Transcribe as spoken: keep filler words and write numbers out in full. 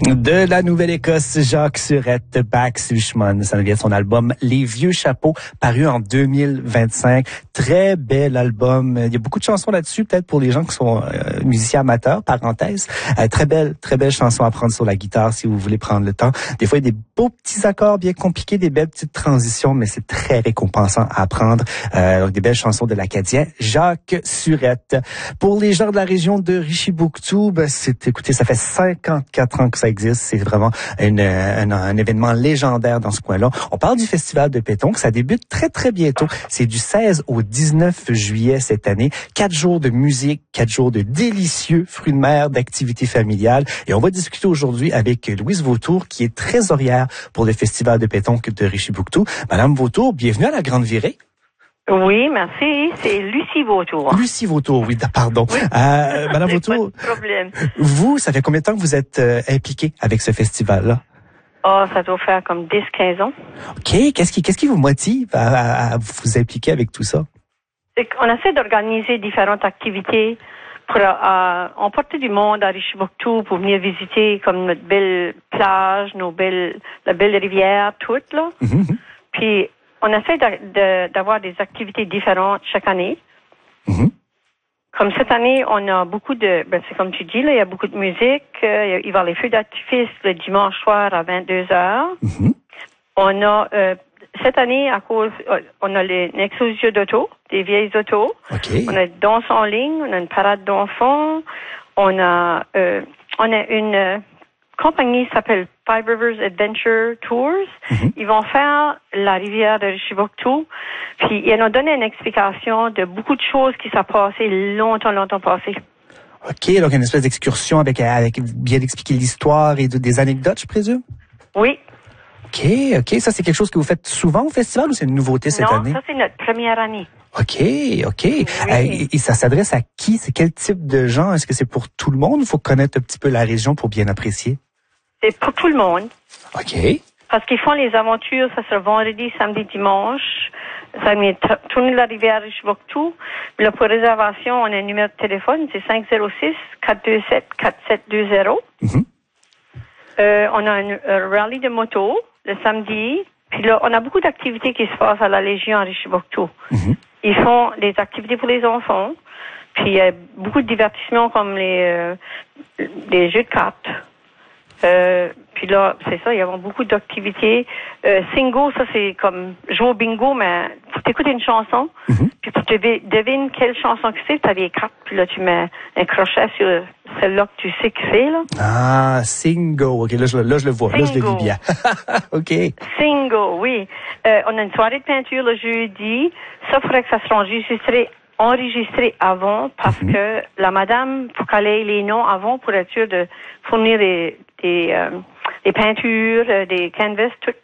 De la Nouvelle-Écosse, Jacques Surette, Back Sushman. Ça vient de son album Les Vieux Chapeaux, paru en deux mille vingt-cinq. Très bel album. Il y a beaucoup de chansons là-dessus, peut-être pour les gens qui sont euh, musiciens amateurs, parenthèse. Euh, très belle, très belle chanson à prendre sur la guitare si vous voulez prendre le temps. Des fois, il y a des beaux petits accords bien compliqués, des belles petites transitions, mais c'est très récompensant à apprendre. Euh, donc, des belles chansons de l'Acadien, Jacques Surette. Pour les gens de la région de Richibouctou, ben, c'est, écoutez, ça fait cinquante-quatre ans que ça existe. C'est vraiment une, un, un événement légendaire dans ce coin-là. On parle du Festival de Pétanque. Ça débute très, très bientôt. C'est du seize au dix-neuf juillet cette année. Quatre jours de musique, quatre jours de délicieux fruits de mer, d'activités familiales. Et on va discuter aujourd'hui avec Louise Vautour, qui est trésorière pour le Festival de Pétanque de Richibouctou. Madame Vautour, bienvenue à la Grande Virée. Oui, merci. C'est Lucie Vautour. Lucie Vautour, oui, pardon. Oui. Euh, Madame Vautour, pas de problème. Vous, ça fait combien de temps que vous êtes euh, impliquée avec ce festival-là? Oh, ça doit faire comme dix quinze ans. OK. Qu'est-ce qui, qu'est-ce qui vous motive à, à, à vous impliquer avec tout ça? C'est qu'on essaie d'organiser différentes activités pour euh, emporter du monde à Richibouctou pour venir visiter comme notre belle plage, nos belles, la belle rivière, toute, là. Mm-hmm. Puis, on essaie de, de, d'avoir des activités différentes chaque année. Mm-hmm. Comme cette année, on a beaucoup de, ben c'est comme tu dis, là, il y a beaucoup de musique. Euh, il va y avoir les feux d'artifice le dimanche soir à vingt-deux heures. Mm-hmm. On a, euh, cette année, à cause, on a les expositions d'auto, des vieilles autos. Okay. On a une danse en ligne, on a une parade d'enfants. On a, euh, on a une euh, compagnie qui s'appelle Five Rivers Adventure Tours. Mm-hmm. Ils vont faire la rivière de Richibouctou. Puis, ils nous ont donné une explication de beaucoup de choses qui sont passées longtemps, longtemps passées. OK, donc une espèce d'excursion avec, avec bien expliquer l'histoire et de, des anecdotes, je présume? Oui. OK, OK. Ça, c'est quelque chose que vous faites souvent au festival ou c'est une nouveauté cette non, année? Non, ça, c'est notre première année. OK, OK. Oui. Euh, et, et ça s'adresse à qui? C'est quel type de gens? Est-ce que c'est pour tout le monde ou il faut connaître un petit peu la région pour bien apprécier? C'est pour tout le monde. OK. Parce qu'ils font les aventures, ça sera vendredi, samedi, dimanche. Ça met tourner la rivière Richibouctou. Là, pour réservation, on a un numéro de téléphone, c'est cinq zéro six, quatre deux sept, quatre sept deux zéro. Mm-hmm. Euh, on a un, un rallye de moto le samedi. Puis là, on a beaucoup d'activités qui se passent à la Légion à Richibouctou. Mm-hmm. Ils font des activités pour les enfants. Puis il y a beaucoup de divertissements comme les, euh, les jeux de cartes. Euh, puis là, c'est ça, il y a beaucoup d'activités. Euh, singo, ça c'est comme jouer au bingo, mais faut t'écouter une chanson, mm-hmm. puis tu devines quelle chanson que c'est, tu as des cartes, puis là tu mets un crochet sur celle-là que tu sais que c'est, là. Ah, singo, ok, là je, là, je le vois, singo. Là je le vis bien. OK. Singo, oui. Euh, on a une soirée de peinture le jeudi, ça faudrait que ça soit enregistré enregistré avant parce mm-hmm. que la madame, faut qu'elle ait les noms avant pour être sûre de fournir des, des, euh, des peintures, des canvas, tout